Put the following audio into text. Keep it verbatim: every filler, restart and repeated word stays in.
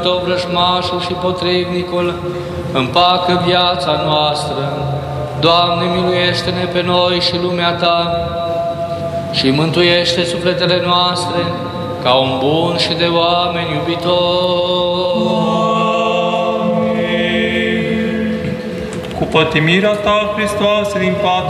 Tău, vrăjmașul și potrivnicul, împacă viața noastră. Doamne, miluiește-ne pe noi și lumea Ta și mântuiește sufletele noastre ca un bun și de oameni iubitor. Cu pătimirea Ta, Hristoase, din patru